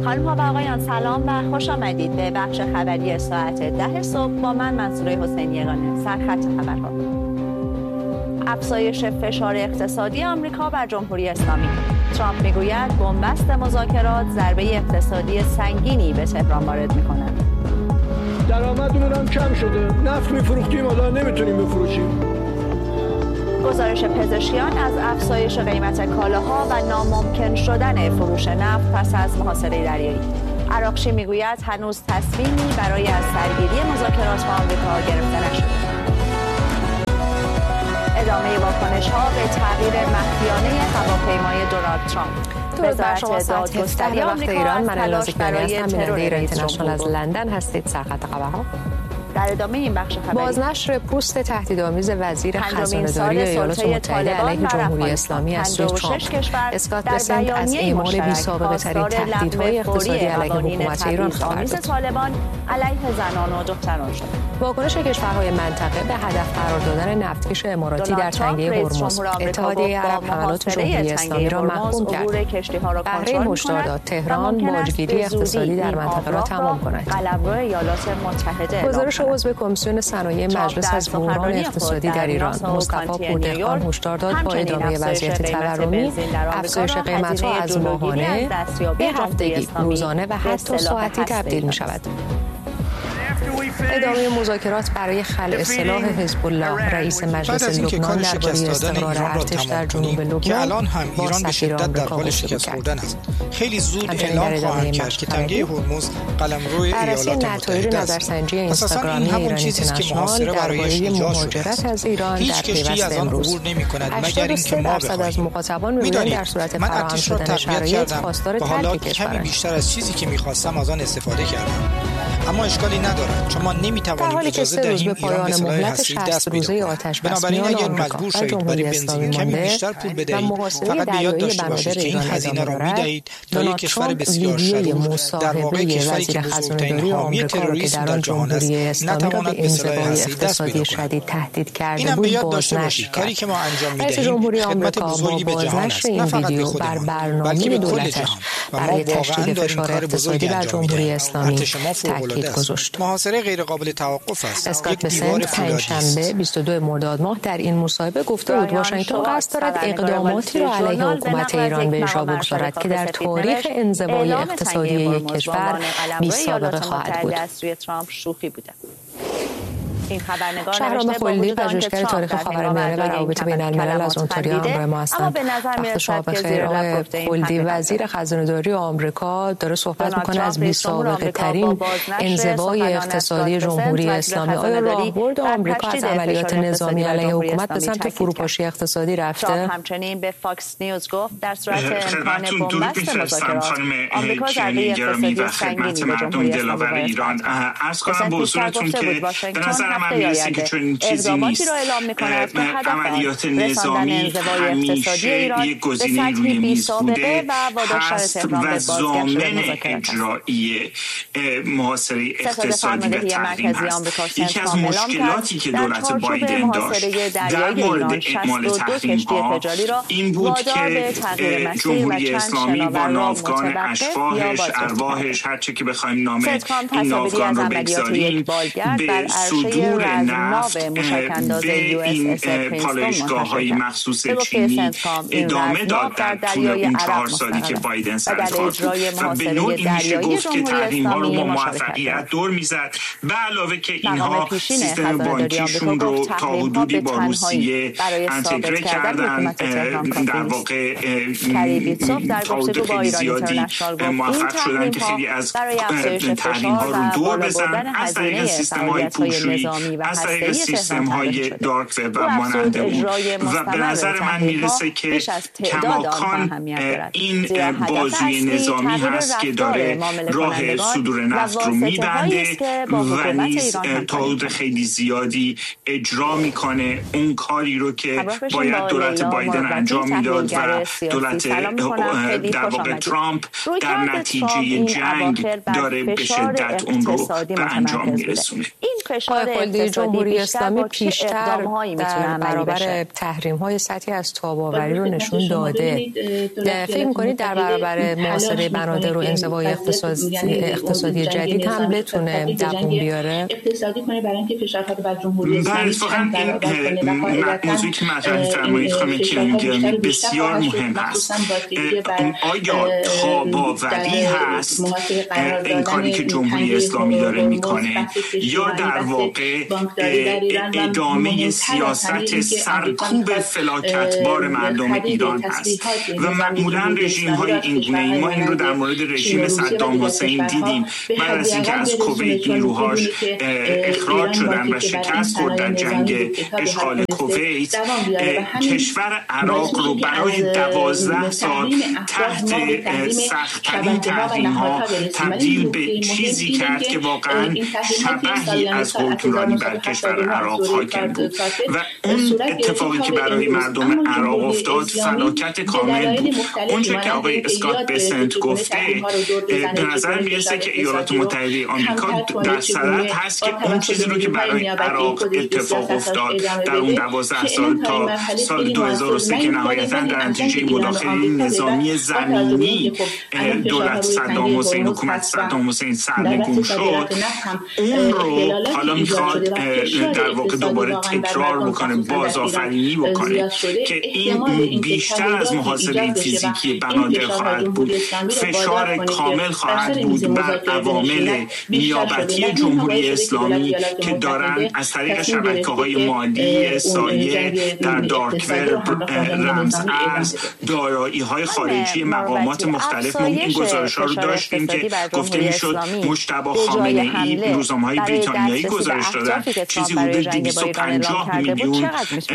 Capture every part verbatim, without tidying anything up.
خانم ها و آقایان سلام و خوش آمدید به بخش خبری ساعت ده صبح با من منصوره حسینی یگانه. سرخط خبرها: افزایش فشار اقتصادی آمریکا بر جمهوری اسلامی. ترامپ میگوید بنبست مذاکرات ضربه اقتصادی سنگینی به تهران وارد می‌کند. درآمدمون هم کم شده. نفت می‌فروختیم حالا نمیتونیم بفروشیم. گزارش پزشکیان از افزایش قیمت کالاها و ناممکن شدن فروش نفت پس از محاصره دریایی. عراقچی میگوید هنوز تصمیمی برای از سرگیری مذاکرات با آمریکا گرفته نشده. ادامه واکنش‌ها به تغییر مخفیانه هواپیمای دونالد ترامپ. درود بر شما. ساعت هفده به وقت ایران. من الازی کنی هستم، بیننده ایران اینترنشنال از لندن هستید. سرخط خبرها. در ادامه این بخش خبری، بازنشر پوست تهدیدآمیز وزیر خزانه‌داری ایالات متحده علیه جمهوری اسلامی از سوی ترامپ. اسکات بسنت از اعمال بی‌سابقه ترین تهدیدهای اقتصادی علیه حکومت ایران خبر داد. طالبان علیه زنان و دختران شد. واکنش کشورهای منطقه به هدف قرار دادن نفتکش اماراتی در تنگه هرمز. اتحادیه عرب حملات جمهوری اسلامی را محکوم کرد. بحرین هشدار داد تهران باجگیری اقتصادی در منطقه را تمام کند. قلمرو ایالات متحده. گزارش عضو کمیسیون صنایع مجلس از بحران اقتصادی در ایران مصطفی پوردهخان هشدار داد با ادامه وضعیت تورمی افزایش قیمت‌ها از ماهانه به هفتگی، روزانه و حتی ساعتی تبدیل می‌شود. ادامه مذاکرات برای خلع سلاح حزب الله. رئیس مجلس لبنان درباره استقرار ارتش در جنوب لبنان که الان هم ایران به شدت در حال شکست خوردن است. خیلی زود اعلام خواهند کرد که تنگه هرمز قلمرو ایالات متحده است. اساساً این همون چیزی است که محاصره برایش ایجاد شده است. هیچ کشتی از آن عبور نمی‌کند مگر اینکه ما بخواهیم. می‌دانید من ارتش را تقویت کردم و حالا کمی بیشتر از چیزی که می‌خواستم از آن استفاده کردم. اما اشکالی ندارد چون ما نمی‌توانیم اجازه دهیم ایران به سلاح هسته‌ای دست پیدا کند. بنابراین اگر مجبور شوید برای بنزین کمی بیشتر پول بدهید فقط به یاد داشته باشید که این هزینه را می‌دهید تا یک کشور بسیار شریف، در واقع کشوری که بزرگترین حامی تروریسم در جهان است، نتواند به سلاح هسته‌ای دست پیدا کند. اینم به یاد داشته باشید کاری که ما انجام می‌دهیم خدمت بزرگی به جهان است، نه فقط به خودمان بلکه به کل جهان. و ما واقعاً داریم کار بزرگی انجام می‌دهیم. ارتش ما فوق‌العاده است. محاصره غیر قابل توقف است. اسکات بسنت پنجشنبه بیست و دو مرداد ماه در این مصاحبه گفته بود واشنگتن قصد دارد اقداماتی را علیه حکومت ایران به اجرا بگذارد که در تاریخ انزوای اقتصادی یک کشور بی‌سابقه خواهد بود. شهرام خلیلی پژوهشگر تاریخ خاورمیانه و روابط بین الملل از اونتاریو همراه ما هستند. وقت شما بخیر آقای خلیلی. وزیر خزانه‌داری آمریکا داره صحبت میکنه از بی‌سابقه ترین انزوای اقتصادی جمهوری اسلامی. آیا راهبرد آمریکا از عملیات نظامی علیه حکومت به سمت فروپاشی اقتصادی رفته؟ همچنین به فاکس نیوز گفت در صورت امکان بنبست مذاکرات آمریکا ضربه اقتصادی سنگینی به جمهوری اسلامی ایران عرض کنم به حضورتون که به نظر من میرسه که چون چیزی نیست عملیات نظامی همیشه یک گزینه روی میز بوده هست و ضامن اجرایی محاصره اقتصادی و تحریم هست. یکی از مشکلاتی که دولت بایدن داشت در مورد اعمال تحریم ها این بود که جمهوری اسلامی با ناوگان اشباهش ارواحش هرچه که بخوایم نام این ناوگان رو بگذاریم به صدور نفت به این پالایشگاه های مخصوص چینی ادامه داد در طول اون چهار سالی که بایدن سرکار بود و به نوعی میشه گفت که تحریم ها رو با موفقیت دور میزد به علاوه که اینها سیستم بانکیشون رو تا حدودی با روسیه انتگره کردن در واقع تا حدود خیلی زیادی موفق شدن که خیلی از تحریم ها رو دور بزن از طریق سیستم های پولشویی از طریق سیستم های دارک وب و مانند اون و به نظر من میرسه که کماکان این بازوی نظامی هست که داره راه صدور نفت رو میبنده و نیز تا حدود خیلی زیادی اجرا میکنه اون کاری رو که باید دولت بایدن انجام میداد و دولت در واقع ترامپ در نتیجه جنگ داره به شدت اون رو به انجام میرسونه. این فشار اقتصادی بیشتر با چه اقدام‌هایی میتونه عملی بشه؟ تحریم‌های سطحی از تاب‌آوری رو نشون داده. فکر می‌کنید در برابر محاصره بنادر و انزوای اقتصادی اقتصادی جدید هم بتونه دوام بیاره؟ اقتصادی کنه برای اینکه فشارها رو بر جمهوری اسلامی این موضوعی که مطرح فرمایید خانم کیانگرمی بسیار مهم هست. آیا تاب‌آوری هست این کاری که جمهوری اسلامی داره میکنه یا در واقع ادامه سیاست سرکوب فلاکتبار مردم ایران هست؟ و معمولا رژیم های این گونه‌ای، ما این رو در مورد رژیم صدام حسین دیدیم بعد از اینکه از کویت نیروهاش اخراج شدن و شکست خورد در جنگ اشغال کویت، کشور عراق رو برای دوازده سال تحت سخت‌ترین تحریم‌ها تبدیل به چیزی کرد که واقعا شبحی از حکمرانی بر کشور عراق حاکم بود و اون اتفاقی که برای مردم عراق افتاد فلاکت کامل بود. اونچه که آقای اسکات بسنت گفته به نظر میرسه که ایالات متحده آمریکا در صدد هست که اون چیزی رو که برای عراق اتفاق افتاد در اون دوازده سال تا سال دو هزار و سه که نهایتاً در نتیجه مداخله نظامی زمینی دولت صدام حسین حکومت صدام حسین سرنگون شد، اون رو حالا میخواد در واقع دوباره تکرار بکنه، بازآفرینی بکنه که این بیشتر از محاصره فیزیکی بنادر خواهد بود، فشار کامل خواهد بود بر عوامل نیابتی جمهوری اسلامی که دارن از طریق شبکه‌های مالی سایه در دارک وب، رمز ارز، دارایی‌های خارجی مقامات مختلف. ما این گزارش‌ها رو داشتیم که گفته میشد مجتبی خامنه‌ای، روزنامه‌های بریتانیایی گزارش دادن چیزی حدود دویست و پنجاه میلیون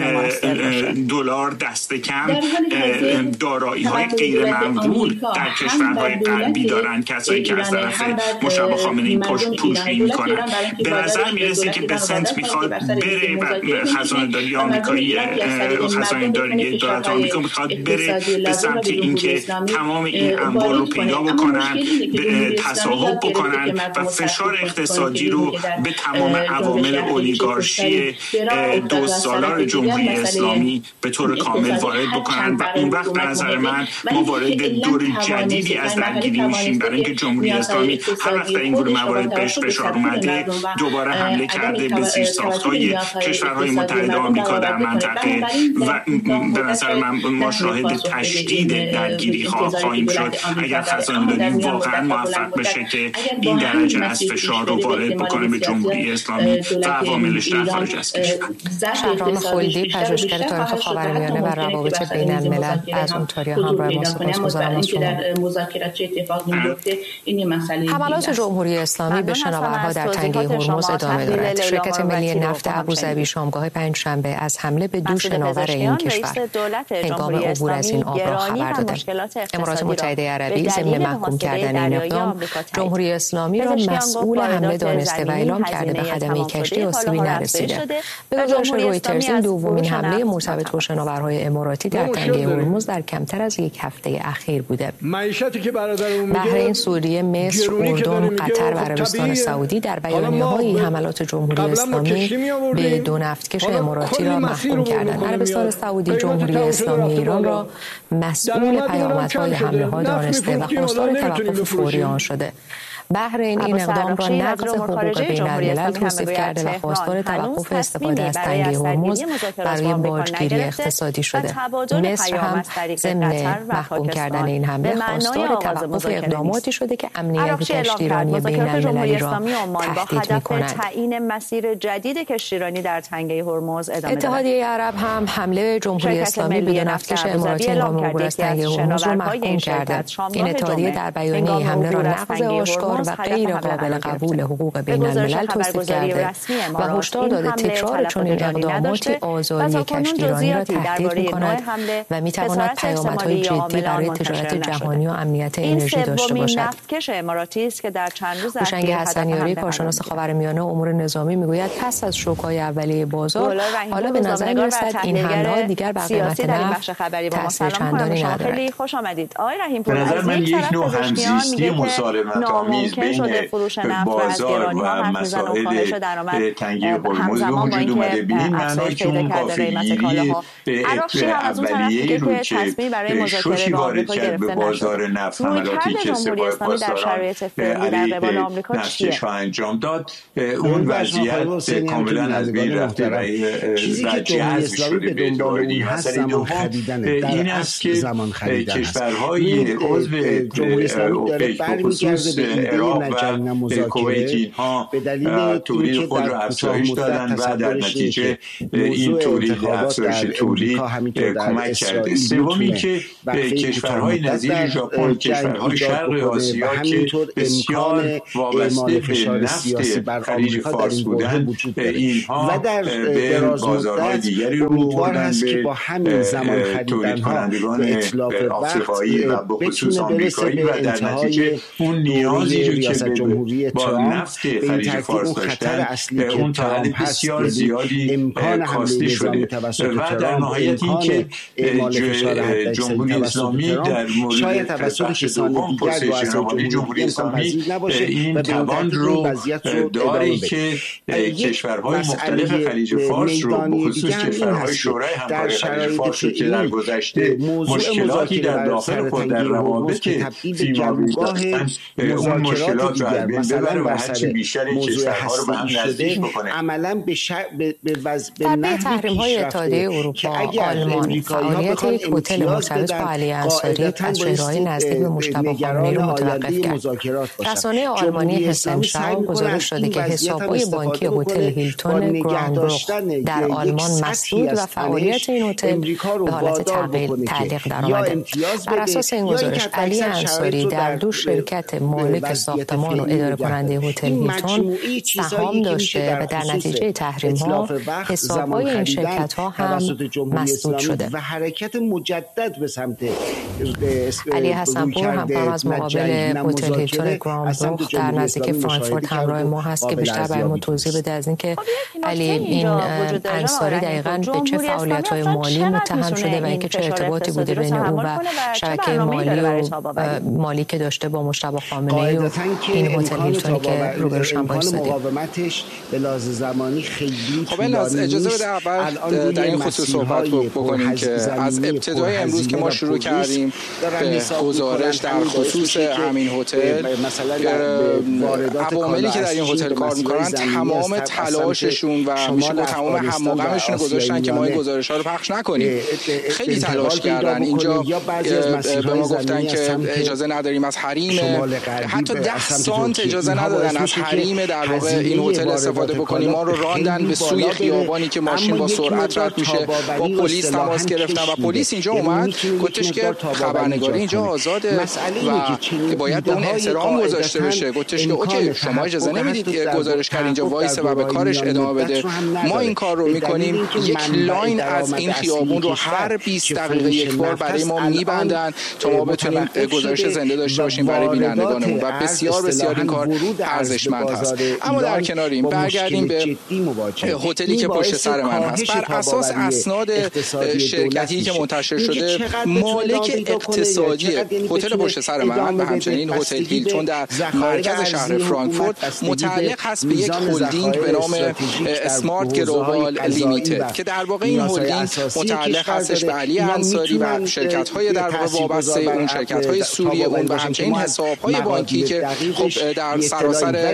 دلار دست کم دارایی‌های غیر منقول در کشورهای غربی دارن کسایی که از طرف مجتبی خامنه‌ای پوشی میکنن. به نظر میرسه که بسنت میخواد بره و خزانه‌داری آمریکایی خزانه‌داری دولت آمریکا میخواد بره به سمت اینکه تمام این اموال رو پیدا بکنن، تصاحب بکنن و فشار اقتصادی رو به تمام عوامل اولیگارشی دو سالار جمهوری اسلامی به طور کامل وارد بکنن و اون وقت به نظر من ما وارد دور جدیدی از درگیری میشیم، برای اینکه جمهوری اسلامی هر وقت در این گونه موارد بهش فشار اومده دوباره حمله کرده به زیرساخت‌های کشورهای متحده آمریکا در منطقه و به نظر من ما شاهد تشدید درگیری خواهیم شد اگر خزانه‌داری واقعا موفق بشه که این درجه از فشار رو وارد بکنه به جمهوری اسلامی و عواملش در خارج از کشور. شهرام خلدی، پژوهشگر تاریخ خاورمیانه و روابط بین الملل از اونتاریو همراه ما. سپاسگزارم از شما. حملات جمهوری اسلامی به شناورها در تنگه هرمز ادامه دارد. شرکت ملی نفت ابوظبی شامگاه پنجشنبه از حمله به دو شناور این کشور هنگام عبور از این آب را خبر دادند. امارات متحده عربی ضمن محکوم کردن این اقدام جمهوری اسلامی را مسئول حمله دانسته و اعلام کرده به خدمه کشتی آسیبی نرسیده. به گزارش رویترز این دومین حمله مرتبط با شناورهای اماراتی در تنگه هرمز در کمتر از یک هفته اخیر بوده. بحرین، سوریه، مصر، اردن، قطر و عربستان سعودی در بیانیه‌های حملات جمهوری اسلامی به دو نفتکش اماراتی را محکوم کردند. عربستان سعودی جمهوری اسلامی ایران را مسئول پیامدهای حمله‌ها دانسته و خواستار توقف فوری آن شده. بحرین این اقدام را نقض حقوق بین الملل توصیف کرده و خواستار توقف استفاده از تنگه هرمز برای باجگیری اقتصادی شده. مصر هم ضمن محکوم کردن این حمله خواستار توقف اقداماتی شده که امنیت کشتیرانی بین المللی را تهدید می‌کند. تعیین مسیر جدید کشتیرانی در تنگه هرمز ادامه دارد. اتحادیه عرب هم حمله جمهوری اسلامی به نفتکش اماراتی هنگام عبور از تنگه هرمز را محکوم کرده. این اتحادیه در بیانیه حمله را نقض آشکار و غیر قابل قبول حقوق بین الملل توصیف کرده و هشدار داده تکرار چنین اقداماتی آزادی کشتیرانی را تهدید می‌کند و می‌تواند پیامدهای جدی برای تجارت جهانی و امنیت انرژی داشته باشد. هوشنگ حسنیاری، کارشناس خاورمیانه و امور نظامی میگوید پس از شوک‌های اولیه بازار حالا به نظر می‌رسد این حملات دیگر بر قیمت نفت تأثیر چندانی ندارد. خوش آمدید. آقای رحیم پور، به نظر من یک نوع همزیستی مسالمت‌آمیز ممکن شده فروش نفت و از گرانی‌ها حرف میزنه و کاهش درآمد همزمان با اینکه افزایش پیدا کرده قیمت کالاها. عراقچی هم از اون طرف دیگه که تصمیم برای مذاکره با آمریکا گرفته نشده. رویکرد جمهوری اسلامی در شرایط فعلی در قبال آمریکا چیه؟ انجام داد اون وضعیت کاملا از بین رفته و جذب شده به ادعای مسئله دوم این است که کشورهای عضو اوپک به خصوص عراق و کویت اینها تولید خود را افزایش دادن و در نتیجه این تولید افزایش تولید کمک کرده. سومی که کشورهای نظیر ژاپن، کشورهای شرق آسیا که بسیار وابسته به نفت خلیج فارس بودند، اینها به بازارهای دیگری رو بردن به تولید کنندگان آفریقایی و به خصوص آمریکایی و در نتیجه اون نیازی رو که با نفت خلیج فارس داشتن اون تا حد بسیار زیادی کاسته شده و در نهایت این که جمهوری اسلامی در مورد بخش دوم پرسش جنابعالی جمهوری اسلامی این توان رو داره که کشورهای مختلف خلیج فارس رو به خصوص کشورهای شورای همکاری خلیج فارس رو که در گذشته مشکلاتی در داخل خود در روابط فیماوی داشتن اون مشکلات رو از بین ببره و هرچی بیشتر این کشورها رو به هم نزدیک بکنه. عملاً به در تحریم‌های اتحادیه اروپا، آلمان، فعالیت یک هتل مرتبط با علی انصاری از چهره‌های نزدیک به مجتبی خامنه‌ای رو متوقف کرد. رسانه آلمانی هسنشاو گزارش داده که حساب‌های بانکی هتل هیلتون گرانبروخ در آلمان مسدود و فعالیت این هتل به حالت تعلیق درآمده. بر اساس این گزارش علی انصاری در دو شرکت مالک ساختمان و اداره کننده هتل هیلتون سهام داشته و در نتیجه تحریم‌ها حساب‌های این شرکت‌ها هم مسدود شده. و حرکت مجدد به سمت علی حسنپور همکارم از مقابل هتل هیلتون گرانبروخ در نزدیک فرانکفورت همراه ما هست که بیشتر برای ما توضیح بده از اینکه علی این انصاری دقیقاً به چه فعالیت‌های مالی متهم شده و اینکه چه ارتباطی بوده بین او و شبکه مالی و مالی که داشته با مجتبی خامنه‌ای و این هتل هیلتونی که روبروش هم وایساده. مقاومتش به لحاظ زمانی خیلی خب از اجازه بده اول در این خصوص صحبت بکنیم که از ابتدای امروز که ما شروع کردیم به گزارش در خصوص همین هتل، عواملی که در این هتل کار میکنن تمام تلاششون و میشه گفت تمام هم‌وغمشون گذاشتن که ما این گزارش‌ها رو پخش نکنیم. خیلی تلاش کردن. اینجا به ما گفتن که اجازه نداریم از حریم، حتی ده سانت اجازه ندادن از حریم در واقع این هتل استفاده بکنیم. ما رو راندن به سوی خیابانی که ماشین با سرعت رد میشه، با پلیس تماس گرفتن و پلیس اینجا اومد گفتش که خبرنگاری اینجا آزاده و باید به اون احترام گذاشته بشه. گفتش که اوکی شما اجازه نمیدید گزارشگر اینجا وایسه و به کارش ادامه بده، ما این کار رو میکنیم. یک لاین از این خیابون رو هر بیست دقیقه یک بار برای ما میبندن تا ما بتونیم گزارش زنده داشته باشیم برای بینندگانمون و بسیار بسیار این کار ارزشمند هست. اما در کنار این برگردیم به هتلی که پشت سر من هست. بر اساس اسناد شرکتی که منتشر شده، مالک اقتصادی هتل پشت سر من و همچنین هتل هیلتون در مرکز شهر فرانکفورت متعلق هست به یک هلدینگ به نام اسمارت گلوبال لیمیتد که در واقع این هلدینگ متعلق هستش به علی انصاری و شرکت‌های در واقع وابسته اون، شرکت‌های سوری اون و همچنین حساب‌های بانکی که خب در سراسر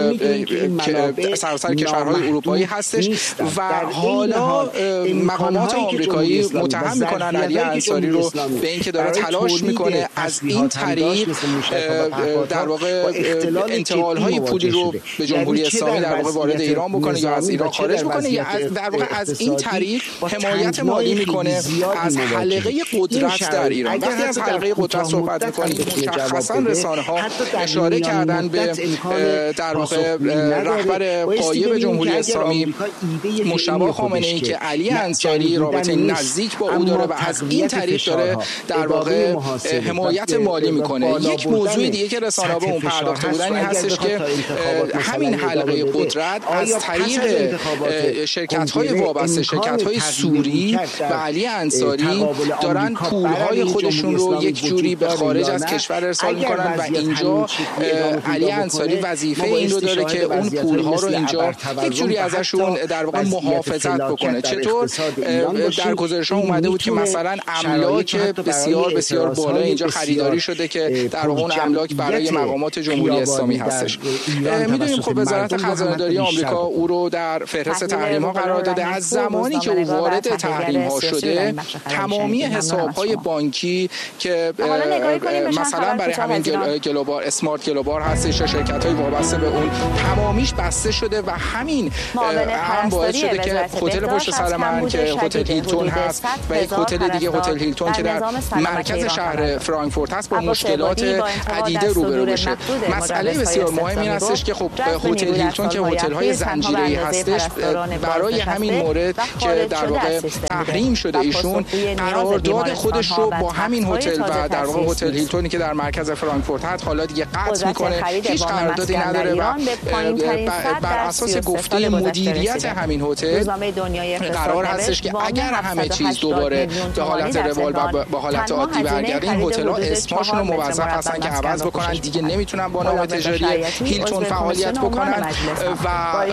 سراسر کشورهای اروپایی هستش و حالا مقامات آمریکایی متهم میکنن علی انصاری رو به اینکه داره تلاش میکنه از این طریق در واقع انتقال‌های پولی رو به جمهوری اسلامی در واقع وارد ایران بکنه یا از ایران خارج بکنه یا در واقع از این طریق حمایت مالی میکنه از حلقه قدرت در ایران. وقتی از حلقه قدرت صحبت میکنیم مشخصا رسانه‌ها اشاره کردن به در واقع رهبر غایب جمهوری اسلامی مجتبی خامنه‌ای که علی انصاری رابطه نزدیک با او داره و از این طریق داره در واقع حمایت مالی میکنه. یک موضوع دیگه که رسانه‌ها به اون پرداخته بودن این هستش که همین حلقه قدرت از طریق شرکت‌های وابسته، شرکت‌های سوری و علی انصاری دارن پول‌های خودشون رو یک جوری به خارج از کشور ارسال میکنن و اینجا علی انصاری وظیفه این رو داره که اون پول‌ها رو اینجا یک جوری ازشون در واقع محافظت بکنه. چطور در گزارش‌ها اومده بود که مثلا املاک بسیار بسیار بالا اینجا خریداری شده که در واقع اون املاک برای مقامات جمهوری اسلامی هستش. می‌دونیم خب وزارت خزانه‌داری آمریکا او رو در فهرست تحریم‌ها قرار داده. از زمانی که او وارد تحریم‌ها شده تمامی حساب‌های بانکی که مثلا برای همین گلوبال اسمارت گلوبال هستش، شرکت‌های وابسته به اون تمامیش بسته شده و همین هم باعث شده که هتل پشت سر من که هتل هیلتون هست و یک هتل دیگه هتل هیلتون که در مرکز شهر فرانکفورت هست با مشکلات عدیده روبرو بشه. مسئله بسیار مهمی هستش که خب هتل هیلتون که هتل‌های زنجیره‌ای هستش برای همین مورد که در واقع تحریم شده ایشون قرارداد خودش رو با همین هتل و در واقع هتل هیلتونی که در مرکز فرانکفورت هست حالا دیگه قطع میکنه، هیچ قراردادی نداره و بر اساس گفته مدیریت همین هتل قرار هستش که اگر همه چیز دوباره به حالت روال و به حالت عادی برگرده این هتل‌ها اسمشون رو موظف هستن که عوض بکنن، دیگه نمیتونن با نام تجاری هیلتون فعالیت بکنن و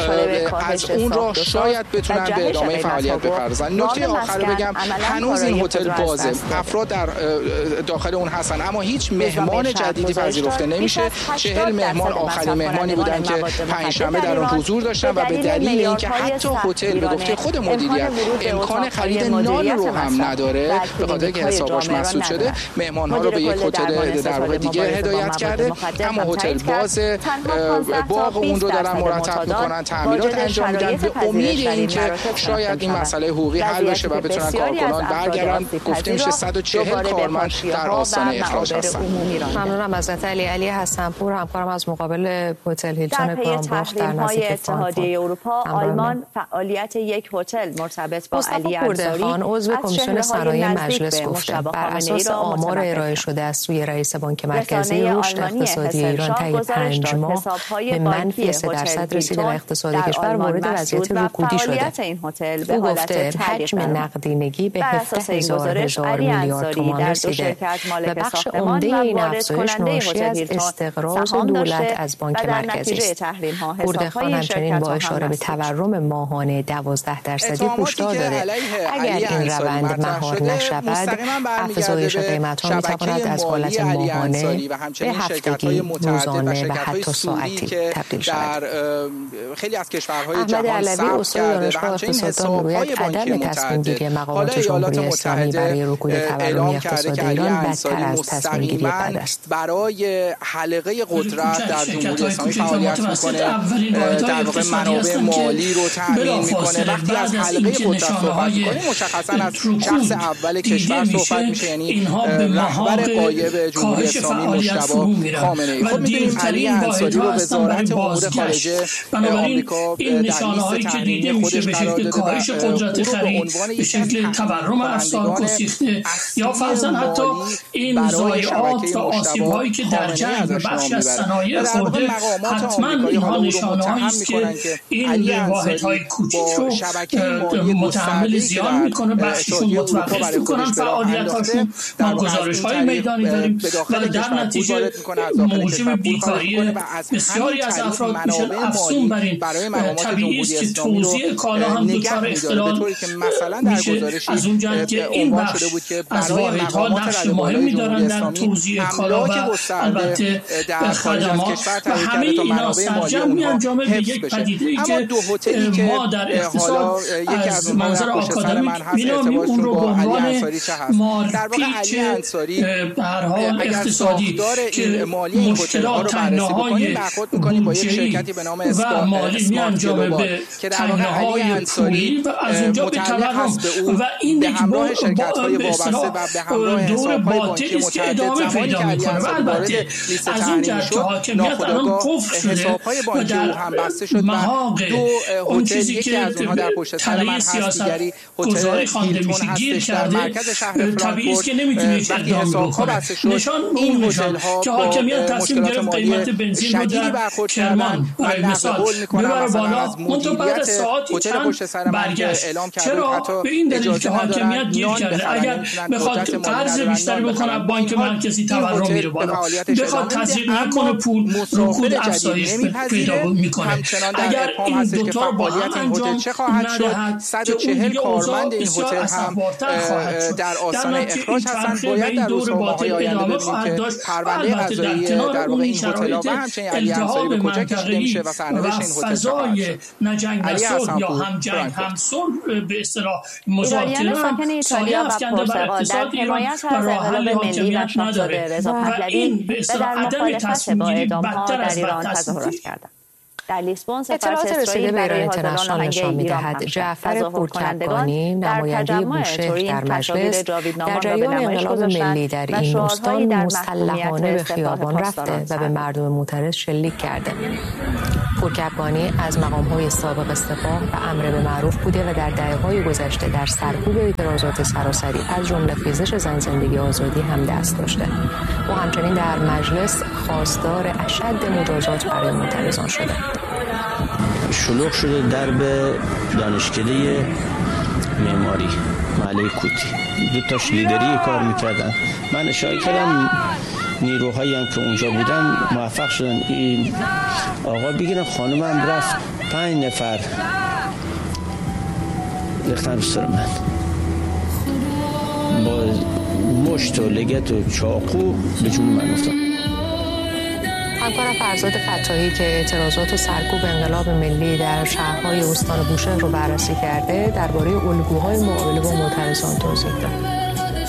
از اون راه شاید بتونن به ادامه فعالیت بپردازن. نکته آخر رو بگم، هنوز این هتل بازه، افراد در داخل اون هستن اما هیچ مهمان جدیدی پذیرفته نمیشه. چهل مهمان آخرین مهمانی بودن که پنجشنبه در اون حضور داشتن و به دلیل اینکه حتی هتل به گفته خود مدیریت امکان خرید نان رو هم نداره به خاطر اینکه حسابش مسدود شده، مهمان ها رو به یک هتل در واقع دیگه هدایت کرده. اما هتل باز باغ اون رو دارن مرتب میکنن، تعمیرات انجام میدن به امید اینکه شاید این مسئله حقوقی حل بشه و بتونن کارکنان برگردن. گفته میشه صد و چهل کارمند در آستانه اخراج هستن. ممنونم ازت علی. علی حسن‌پور همکارم از مقابل هتل هیلتون کرانبروخ در نزدیک اتحادیه اروپا آلمان فعالیت یک هتل مرتبط با علی انصاری عضو کمیسیون صنایع مجلس گفته بر اساس آمار ارائه شده از سوی رئیس بانک مرکزی رشد اقتصادی ایران طی پنج ماه به منفی سه درصد رسیده و اقتصاد کشور وارد وضعیت رکودی شده. او گفته حجم نقدینگی به هفده هزار هزار میلیارد تومان رسیده و بخش عمده این افزایش ناشی از استقراض دولت از بانک مرکزی است. گردخان همچنین با اشاره به تورم ماهانه دوازده درصدی هشدار داده اگر این روند مهار نشود افزایش قیمت‌ها می‌تواند از حالت ماهانه به هفتگی، روزانه و حتی ساعتی تبدیل شود. خیلی از کشورهای احمد علوی استاد دانشگاه اقتصاددان میگوید عدم تصمیم گیری مقامات جمهوری اسلامی برای رکود تورمی اقتصادی ایران بدتر از تصمیم گیری بعد است. برای حلقه قدرت در جمهوری اسلامی فعالیت میکنه، در واقع منابع مالی رو تامین میکنه. وقتی از حلقه قدرت صحبت میکنه مشخصا از شخص اول کشور صحبت میشه، یعنی رهبر غایب جمهوری اسلامی مجتبی خامنه‌ای. خب می‌دونیم علی انصاری رو وزارت امور خارجه آمریکا این نشانه‌هایی که دیده میشه به شکل کاهش قدرت خرید، به شکل تورم افزار گسیخته یا فرضاً حتی این ضایعات و آسیب‌هایی که در جنگ و بخشی از صنایع خورده، حتما اینها نشانه‌هایی است که این واحدهای کوچیک رو متحمل زیان میکنه، بخششون متوقف میکنن فعالیتاشون. ما گزارش‌های میدانی داریم و در نتیجه موجب بیکاری بسیاری از افراد میشن. افزون بر این طبیعی است که توزیع کالا هم دچار اختلال میشه، از اونجا که این بخش از واحدها نقش مهمی دارن در توزیع کالا و البته خدمات و همه اینا سرجم میانجامه به یک پدیده‌ای که ما در اقتصاد از منظر آکادمیک مینامیم اون رو به عنوان مارپیچ به هر حال اقتصادی که مشکلات تنگناهای بودجه‌ای و مالی میانجامه به تنگناهای پولی و از اونجا به تورم و این یک به اصطلاح دور باطلی است که ادامه پیدا میکنه. و البته از اون جهت که حاکمیت الان قفل شده و در محاق اون چیزی که تله سیاست گذاری خوانده میشه گیر کرده، طبیعی است که نمیتونه هیچ اقدامی بکنه. نشان اون نشان که حاکمیت تصمیم گرفت قیمت بنزین رو در کرمان برای مثال ببره بالا، منتها بعد از ساعتی چند برگشت. چرا؟ به این دلیل که حاکمیت گیر کرده اگر بخواد قرض بیشتری بکنه بانک مرکزی تورم میره بالا، بخواد تزریق نکنه پول رکود افزایش پیدا میکنه. اگر این دو تا با هم انجام ندهد صد و چهل کارمند این هتل هم در آستانه اخراج هستند. باید در روزنامه‌های آینده ببینیم که پرونده قضایی در واقع این هتل‌ها و همچنین علی انصاری به کجا کشیده میشه و سرنوشت این هتل فضای نجنگ و صلح یا هم جنگ هم صلح به اصطلاح مذاکره سایه افکنده بر اقتصاد ایران و راه حل حاکمیت نداره و این به اصطلاح عدم تصمیم گیری بدتر از بدتصمیمی در لیسبون اطلاعات رسیده به ایران اینترنشنال نشان می‌دهد جعفر پورکرگانی نماینده بوشهر در مجلس در جریان انقلاب ملی در این استان مسلحانه به خیابان رفته و به مردم معترض شلیک کرده. پورکرگانی از مقام‌های سابق استعفا و امر به معروف بوده و در دهه‌های گذشته در سرکوب اعتراضات سراسری از جمله خیزش زن زندگی آزادی هم دست داشته. او همچنین در مجلس خواستار اشد مجازات برای معترضان شده. شلوغ شده درب دانشکده معماری محله کوتی، دو تاش لیدری کار میکردن. من اشاره کردم نیروهایی هم که اونجا بودن موفق شدن این آقا بگیرن. خانم هم رفت، پنج نفر ریختن رو سر من با مشت و لگت و چاقو به جون من افتاد. همکارم فرزاد فتاحی که اعتراضات و سرکوب انقلاب ملی در شهرهای استان بوشهر رو بررسی کرده درباره الگوهای مقابله با معترضان توضیح داد.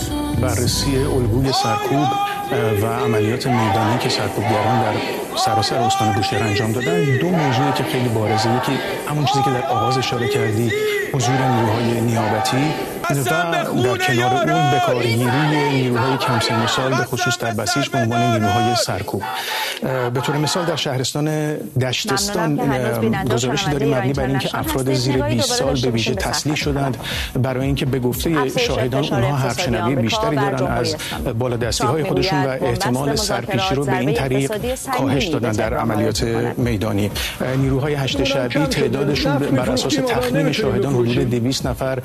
بررسی الگوی سرکوب و عملیات میدانی که سرکوبگران در سراسر استان بوشهر انجام دادن دو موضوعی که خیلی بارزه. یکی همون چیزی که در آغاز اشاره کردی، حضور نیروهای نیابتی و در کنار اون بکارگیری نیروهای کم سن و سال به خصوص در بسیج به عنوان نیروهای سرکوب. به طور مثال در شهرستان دشتستان گزارشی داریم مبنی بر اینکه افراد زیر بیست سال به ویژه تسلیح شدند برای اینکه به گفته شاهدان اونها حرفشنوی بیشتری دارن از بالادستی‌های خودشون و احتمال سرپیچی رو به این طریق کاهش دادن در عملیات میدانی. نیروهای هشت شعبی تعدادشون بر اساس تخمین شاهدان حدود دویست نفر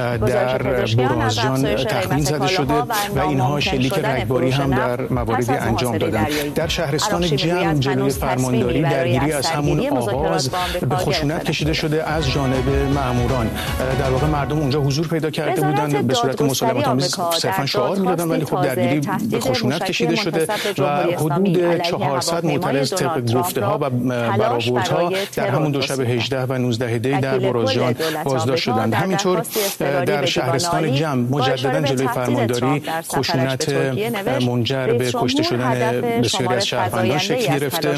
در برازجان تخمین زده شده و اینها شلیک رگباری هم در مواردی انجام دادن. در شهرستان جمع جلوی فرمانداری درگیری از همون آغاز به خشونت کشیده شده از جانب ماموران. در واقع مردم اونجا حضور پیدا کرده بودند، به صورت مسالمت آمیز صرفاً شعار می‌دادن، ولی خب درگیری به خشونت کشیده شده و حدود چهارصد معترض طبق گفته‌ها و برآوردها در همون دو شب هجده و نوزده دی در برازجان بازداشت شدند. همینطور در شهرستان جمع مجددا جلوی فرمانداری خشونت منجر به کشته شدن بسیاری از شهروندان شکل گرفته.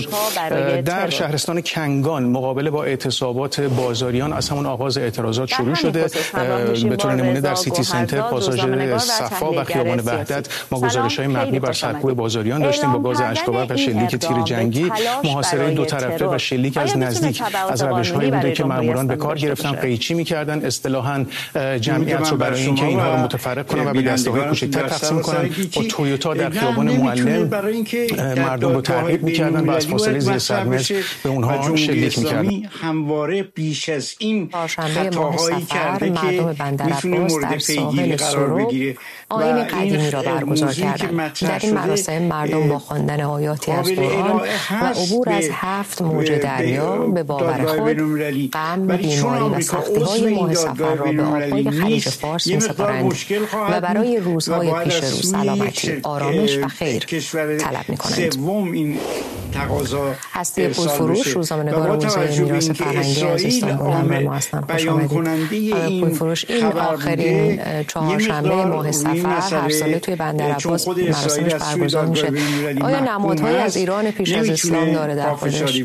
در شهرستان کنگان مقابله با اعتصابات بازاریان از همون آغاز اعتراضات شروع شده. به طور نمونه در سیتی سنتر، پاساژ صفا و خیابان وحدت ما گزارش‌های مبنی بر سرکوب بازاریان داشتیم با گاز اشک‌آور و شلیک تیر جنگی، محاصره دو طرفه و شلیک از نزدیک از روش‌هایی بوده که ماموران به کار گرفتن، قیچی می‌کردن، اصطلاحاً جمعیت رو برای اینکه اینها رو متفرق کنن و به دسته‌های کوچکتر تقسیم کنن با تویوتا در خیابان معلم مردم رو تعقیب می‌کردن و از فاصله زیر سرمز به اونها شلیک می‌کردن. همواره بیش از این خطاهایی کرده که می‌تونه مورد پیگیری قرار بگیره. آیین قدیمی را برگزار کردند. در این مراسم مردم با خواندن آیاتی از قرآن و عبور از هفت موج دریا به باور خود غم، بیماری و سختی‌های ماه سفر را به آب‌های خلیج فارس می‌سپارند و برای روزهای پیش رو سلامتی، آرامش و خیر طلب می‌کنند. هستی پورفروش، روزنامه‌نگار حوزه میراث فرهنگی از استانبول همراه ما هستند. خوش آمدید. پورفروش، این آخرین چهارشنبه ماه سفر هر ساله توی بندرعباس مراسمش برگزار میشه. آیا نمادهایی از ایران پیش از اسلام داره در خودش؟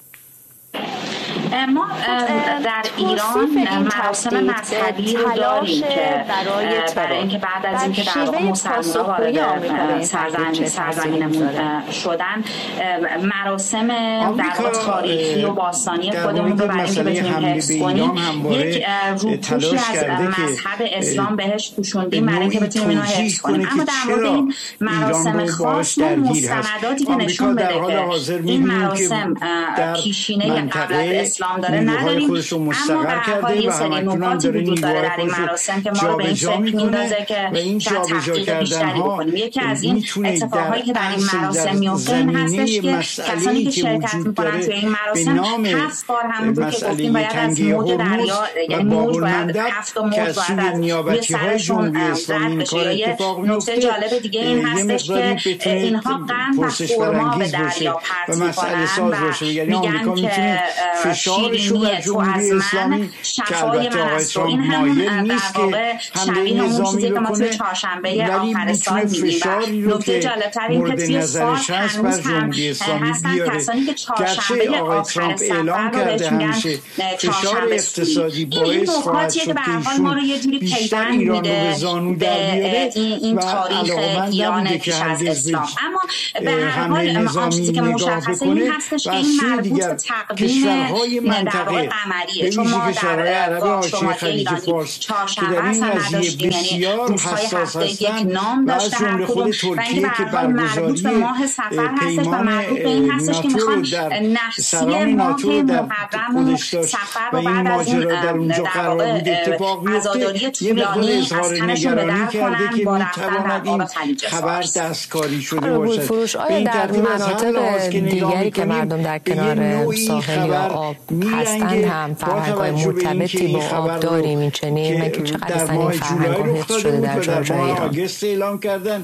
ما در ایران مراسم مذهبی رو داریم که برای اینکه بعد از اینکه در واقع مسلمان‌ها وارد سرزمین سرزمینمون شدن، مراسم در واقع تاریخی و باستانی خودمون رو برای اینکه بتونیم حفظ کنیم یک روپوشی از مذهب اسلام بهش پوشوندیم برای اینکه بتونیم اینو حفظ کنیم. اما در مورد این مراسم خاص مستنداتی که نشون بده که این مراسم پیشینه قبل از اسلام اسلام داره نداریم. اما به هر حال یه سری نکاتی وجود داره در این مراسم که ما رو به این فکر میندازه که شاید تحقیق بیشتری بکنیم. یکی از این اتفاقایی که در این مراسم میفته این هستش که کسانی که شرکت میکنن توی این مراسم هفت بار همونطور که گفتیم باید از موج دریا، یعنی موج باید هفت موج باید از روی سرشون رد بشه. یه نکته جالب دیگه این هستش که اینها قند و خرما به دریا پرت میکنن و میگن که شیرینی تو از من شفای من است. و این هم در واقع شبیه همون چیزی که ما توی چهارشنبه آخر سال میگیم. و نکته جالبتر این که توی فارس هنوز هم هستن کسانی که چهارشنبه آخر سفر رو بهش میگن چهارشنبه سوری. این نکاتیه که به هر حال ما رو یه جوری پیوند میده به این تاریخ ایران پیش از اسلام. اما به هر حال آن چیزی که مشخصه این هستش که این مربوط به تقویم در واقع قمریه، چون ما در گاه شمالی ایرانی چهارشنبه اصلا نداشتیم، یعنی روزهای هفته یک نام داشته هر کدوم و اینکه به هر حال مربوط به ماه سفر هستش و مربوط به این هستش که میخوان نحسی ماه محرم و سفر رو بعد از این در واقع عزاداری طولانی از تنشون به در کنن با رفتن در آب خلیج فارس. بود فروش آیا در مناطق دیگری که مردم در کنار ساحل یا آب هستند هم فرهنگ‌های مرتبطی با آب داریم؟ این چنین من که چقدر اصلا این فرهنگ حفظ شده در جای جای ایران؟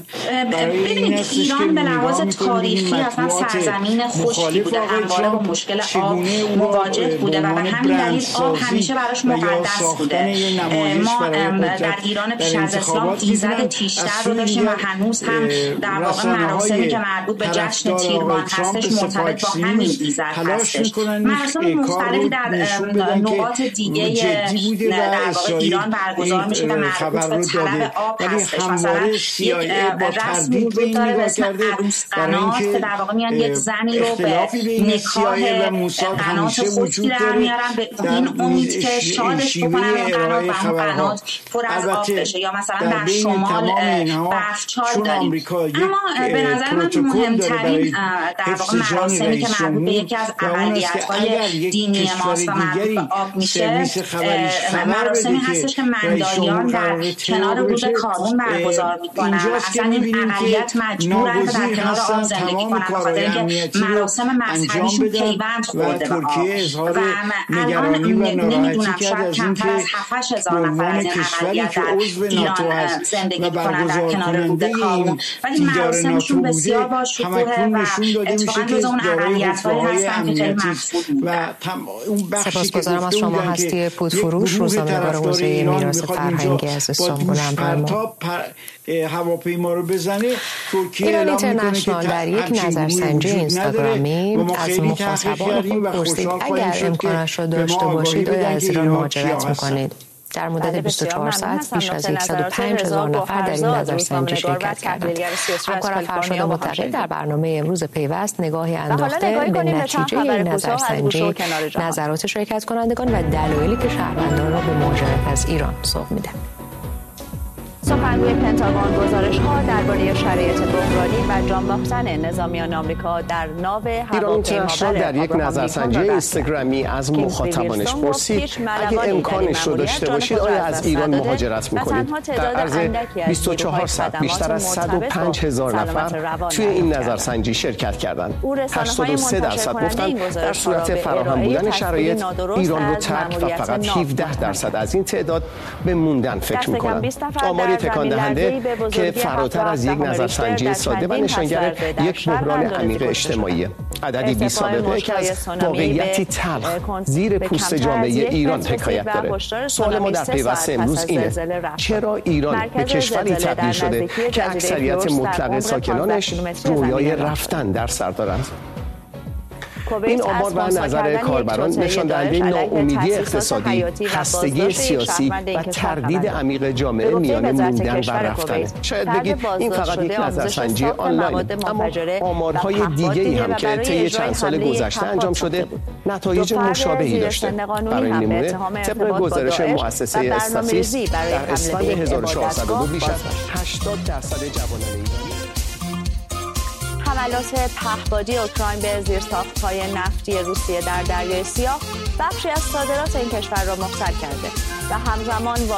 ببینید ایران به لحاظ تاریخی اصلا سرزمین خشکی بوده، همواره با مشکل آب مواجه بوده و به همین دلیل آب همیشه براش مقدس بوده. ما در ایران پیش از اسلام ایزد تیشتر رو داشتیم و هنوز هم در واقع مراسمی که مربوط به جشن تیربان هستش مرتبط با همین ایزد هستش. مراسم مختلفی در نقاط دیگه در واقع ایران برگزار میشه و مربوط به طلب آب هستش. مثلا یک رسم وجود داره به اسم عروس قنات که در واقع میان یک زنی رو به نکاح قنات خود در میارن به این امید که شادش بکنن اون قنات و اون قنات پر از آب بشه. یا مثلا در شمال برفچال داریم. اما به نظر من مهمترین در واقع مراسمی که مربوط به یکی از اقلیت‌های دینی ماست و مربوط به آب میشه مراسمی هستش که مندایان در کنار رود کارون برگزار میکنن. اصلا این اقلیت مجبورن که در کنار آب زندگی کنن به خاطر اینکه مراسم مذهبیشون پیوند خورده به آب. و الان نمیدونم شاید کمتر از هفت هزار نفر از این اقلیت در ایران زندگی میکنن در کنار رود کارون، ولی مراسمشون بسیار با شکوه و اتفاقا جز اون اقلیت‌هایی هستن که خیلی محسوب بودن. سپاسگزارم از شما. هستی پودفروش، روزنامه‌نگار حوزه میراث فرهنگی از استانبول همراه هواپیما رو بزنه. ایران اینترنشنال در یک نظرسنجی اینستاگرامی از مخاطبان خود پرسید اگر امکانش را داشته باشید آیا از ایران مهاجرت میکنید؟ در مدت بیست و چهار ساعت بیش از صد و پنج هزار نفر در این نظرسنجی شرکت کردند. همکارم فرشاد متقی در برنامه امروز پیوست نگاهی انداخته به نتیجه این نظرسنجی، نظرات شرکت کنندگان و دلایلی که شهروندان را به مهاجرت از ایران سوق میده. سخنگوی پنتاگون گزارش‌ها درباره شرایط بحرانی و جان باختن نظامیان آمریکا در ناو هواپیما در یک نظرسنجی اینستاگرامی از مخاطبانش پرسید اگه امکانش رو داشته باشید آیا از ایران مهاجرت می‌کنید؟ در عرض بیست و چهار ساعت بیشتر از صد و پنج هزار نفر توی این نظرسنجی شرکت کردند. هشتاد و سه درصد گفتن در صورت فراهم بودن شرایط ایران رو ترک و فقط هفده درصد از این تعداد به موندن فکر می‌کنند. تکان دهنده که فراتر از یک نظرسنجی ساده و نشانگر یک بحران عمیق اجتماعی. عددی بی سابقه که از واقعیتی تلخ زیر پوست جامعه ایران حکایت داره. سوال ما در پیوست امروز اینه: چرا ایران به کشوری تبدیل شده که اکثریت مطلق ساکنانش رویای رفتن در سر دارند؟ این آمار و نظر کاربران نشان دهنده ناامیدی اقتصادی، خستگی سیاسی و تردید عمیق جامعه میان موندن و رفتن. شاید بگید این فقط یک نظرسنجی آنلاین، اما آمارهای دیگه‌ای هم که طی چند سال گذشته انجام شده نتایج مشابهی داشته. برای نمونه طبق گزارش مؤسسه استاتیس در اسفند هزار و چهارصد و دو بیش از هشتاد درصد جوانان ایرانی حملات پهپادی اوکراین به زیرساخت‌های نفتی روسیه در دریای سیاه بخشی از صادرات این کشور را مختل کرده و همزمان